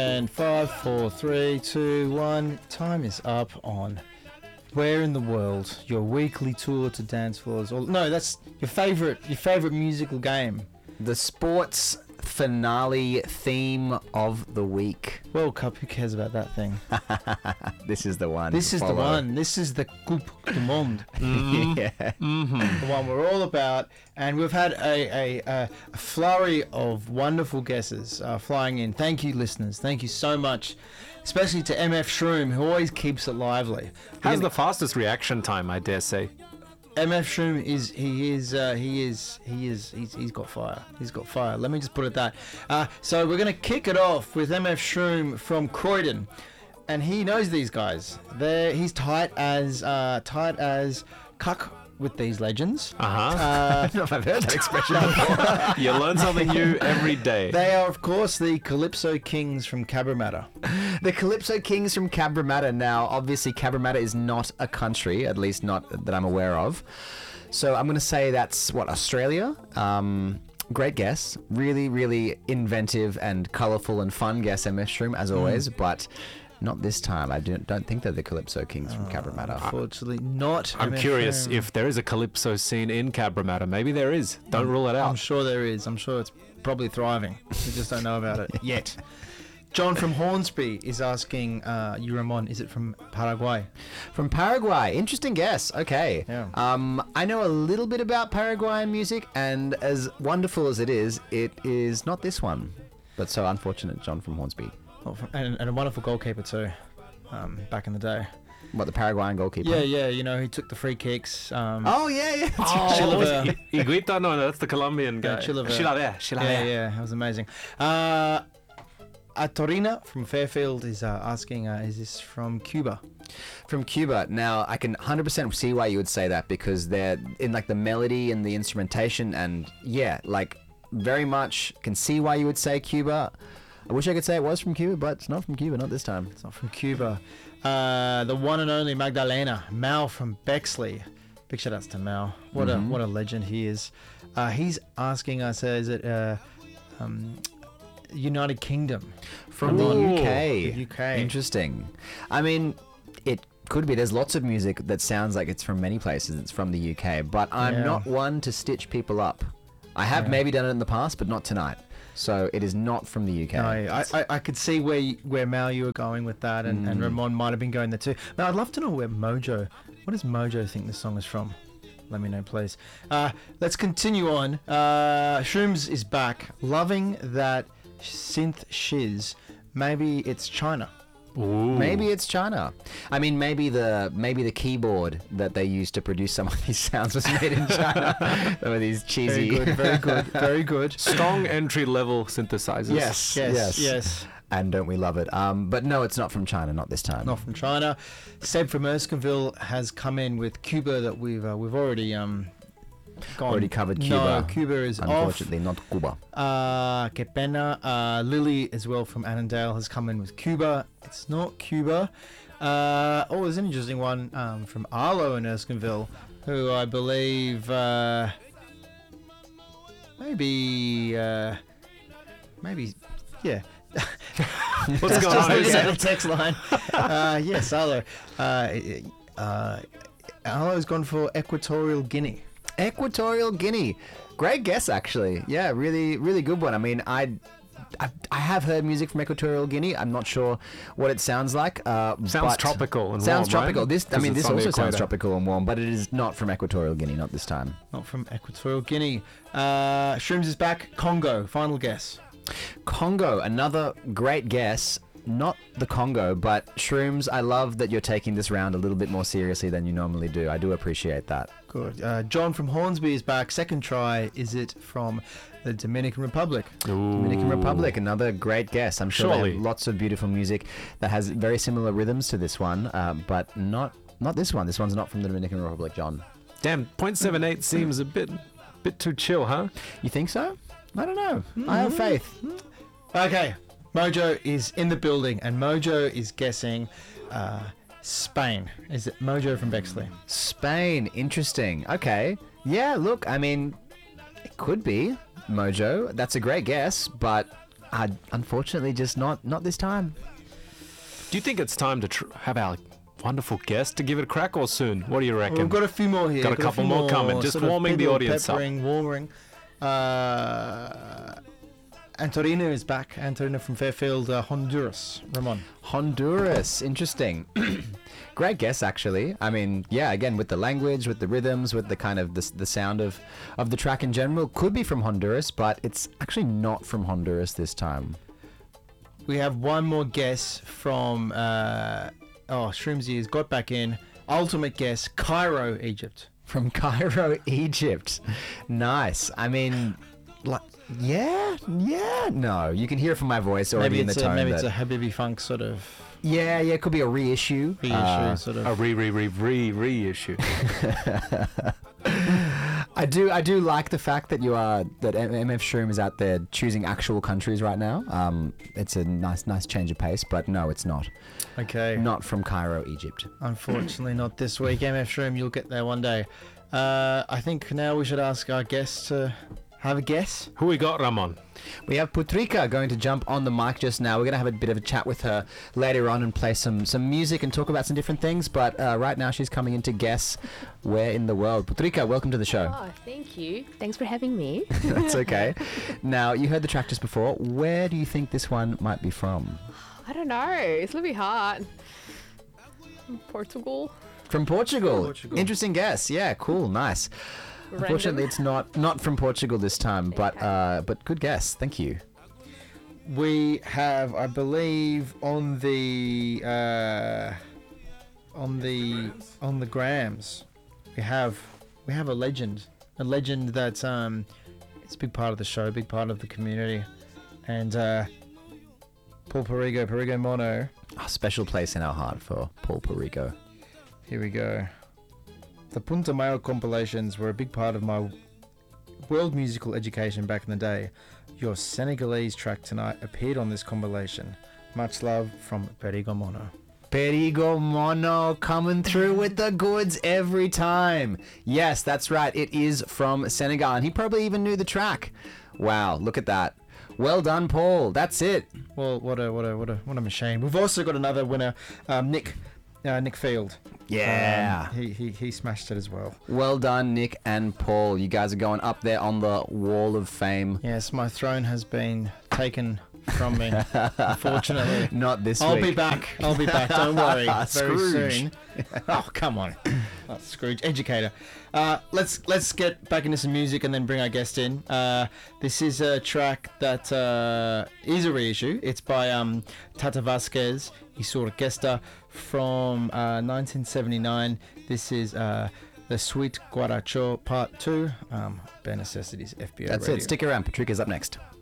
And 5, 4, 3, 2, 1. Time is up on Where in the World, your weekly tour to dance floors. Or, no, that's your favorite musical game. The sports finale theme of the week. World Cup, who cares about that thing? This is the one. This is the one. This is the Coupe du Monde. Yeah. The one we're all about. And we've had a flurry of wonderful guesses flying in. Thank you, listeners. Thank you so much. Especially to MF Shroom, who always keeps it lively. Has the fastest reaction time, I dare say. MF Shroom he's got fire. He's got fire. Let me just put it that. So we're gonna kick it off with MF Shroom from Croydon, and he knows these guys. He's tight as cuck with these legends. I don't know if I've heard that expression before. You learn something new every day. They are, of course, the Calypso Kings from Cabramatta. The Calypso Kings from Cabramatta. Now, obviously, Cabramatta is not a country, at least not that I'm aware of. So I'm going to say that's, Australia? Great guess. Really, really inventive and colourful and fun guess, MF Shroom, as always, but not this time. I don't think they're the Calypso Kings from Cabramatta. Unfortunately, not. I'm MF curious Shroom. if there is a Calypso scene in Cabramatta. Maybe there is. Don't rule it out. I'm sure there is. I'm sure it's probably thriving. We just don't know about it yet. John from Hornsby is asking you, Ramon, is it from Paraguay? From Paraguay. Interesting guess. Okay. Yeah. I know a little bit about Paraguayan music, and as wonderful as it is not this one. But so unfortunate, John from Hornsby. Oh, and a wonderful goalkeeper too, back in the day. What, the Paraguayan goalkeeper? Yeah, you know, he took the free kicks. Oh, yeah. Chilavert. Higuita? No, that's the Colombian guy. Chilavert. Chilavert. Yeah, that was amazing. Torina from Fairfield is asking, is this from Cuba? From Cuba. Now, I can 100% see why you would say that, because they're in like the melody and the instrumentation, and yeah, like very much can see why you would say Cuba. I wish I could say it was from Cuba, but it's not from Cuba, not this time. It's not from Cuba. The one and only Magdalena, Mal from Bexley. Big shout outs to Mal. What a legend he is. He's asking us, is it United Kingdom? From the UK. The UK. Interesting. I mean, it could be. There's lots of music that sounds like it's from many places. It's from the UK, but I'm not one to stitch people up. I have maybe done it in the past, but not tonight. So it is not from the UK. No, I could see where Mal, you were going with that, and Ramon might have been going there too. Now, I'd love to know where Mojo. What does Mojo think this song is from? Let me know, please. Let's continue on. Shrooms is back, loving that synth shiz. Maybe it's China. Ooh. Maybe it's China. I mean, maybe the keyboard that they use to produce some of these sounds was made in China. Some of these cheesy. Very good. Strong entry-level synthesizers. Yes. And don't we love it? But no, it's not from China. Not this time. Not from China. Seb from Erskineville has come in with Cuba that we've already already covered Cuba. No, Cuba is unfortunately off. not Cuba. Que pena. Lily as well from Annandale has come in with Cuba. It's not Cuba. There's an interesting one from Arlo in Erskineville, who I believe maybe yeah. What's going on? Looking at the text line. Yes, Arlo. Arlo's gone for Equatorial Guinea. Equatorial Guinea. Great guess, actually. Yeah, really, really good one. I mean, I have heard music from Equatorial Guinea. I'm not sure what it sounds like. Sounds tropical and sounds warm, tropical. Right? This also sounds tropical and warm, but it is not from Equatorial Guinea, not this time. Not from Equatorial Guinea. Shrooms is back. Congo. Final guess. Congo. Another great guess. Not the Congo, but Shrooms, I love that you're taking this round a little bit more seriously than you normally do. I do appreciate that. Good. John from Hornsby is back. Second try. Is it from the Dominican Republic? Ooh. Dominican Republic, another great guess. I'm sure they have lots of beautiful music that has very similar rhythms to this one, but not this one. This one's not from the Dominican Republic, John. Damn, 0.78 seems a bit too chill, huh? You think so? I don't know. I have faith. Okay. Mojo is in the building, and Mojo is guessing Spain. Is it Mojo from Bexley? Spain. Interesting. Okay. Yeah, look, I mean, it could be Mojo. That's a great guess, but Unfortunately, just not this time. Do you think it's time to have our wonderful guest to give it a crack, or soon? What do you reckon? We've got a few more here. Got a couple more coming, just sort of warming the people audience up. warming. Antorino is back. Antorino from Fairfield, Honduras. Ramon. Honduras, interesting. Great guess, actually. I mean, yeah, again, with the language, with the rhythms, with the kind of the sound of the track in general, could be from Honduras, but it's actually not from Honduras this time. We have one more guess from Shroomsy has got back in. Ultimate guess, Cairo, Egypt. From Cairo, Egypt. Nice. I mean, like, yeah. No, you can hear from my voice already in the tone. Maybe it's a Habibi Funk sort of Yeah, it could be a reissue. sort of. A reissue. I do like the fact that that MF Shroom is out there choosing actual countries right now. It's a nice change of pace, but no, it's not. Okay. Not from Cairo, Egypt. Unfortunately, not this week. MF Shroom, you'll get there one day. I think now we should ask our guests to have a guess. Who we got, Ramon? We have Putrika going to jump on the mic just now. We're going to have a bit of a chat with her later on and play some music and talk about some different things. But right now she's coming in to guess where in the world. Putrika, welcome to the show. Oh, thank you. Thanks for having me. That's okay. Now, you heard the track just before. Where do you think this one might be from? I don't know. It's a little bit hard. Portugal. From Portugal. Portugal. Interesting guess. Yeah, cool, nice. Random. Unfortunately, it's not from Portugal this time, but good guess. Thank you. We have, I believe, on the grams, we have a legend that's it's a big part of the show, big part of the community, and Paul Perigo Mono. A special place in our heart for Paul Perigo. Here we go. The Punta Mayo compilations were a big part of my world musical education back in the day. Your Senegalese track tonight appeared on this compilation. Much love from Perigo Mono. Perigo Mono coming through with the goods every time. Yes, that's right. It is from Senegal, and he probably even knew the track. Wow, look at that. Well done, Paul. That's it. Well, what a machine. We've also got another winner, Nick Field. Yeah. He smashed it as well. Well done, Nick and Paul. You guys are going up there on the wall of fame. Yes, my throne has been taken from me, unfortunately. Not this I'll week. be back. Don't worry. Very Scrooge. soon. Oh, come on. Oh, Scrooge. Educator. Let's get back into some music and then bring our guest in. This is a track that is a reissue. It's by Tata Vasquez y Su Orquesta from 1979. This is the Sweet Guaracho Part 2. Bare Necessities, FBO That's Radio. it. Stick around. Patrika's up next.